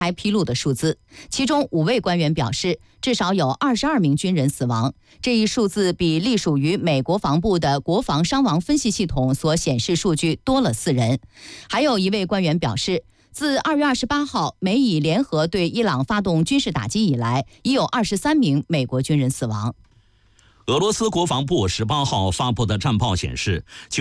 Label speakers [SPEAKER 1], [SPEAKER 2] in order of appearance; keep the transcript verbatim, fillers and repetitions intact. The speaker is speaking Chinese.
[SPEAKER 1] 还披露的数字，其中五位官员表示，至少有二十二名军人死亡。这一数字比隶属于美国防部的国防伤亡分析系统所显示数据多了四人。还有一位官员表示，自二月二十八号美以联合对伊朗发动军事打击以来，已有二十三名美国军人死亡。
[SPEAKER 2] 俄罗斯国防部十八号发布的战报显示，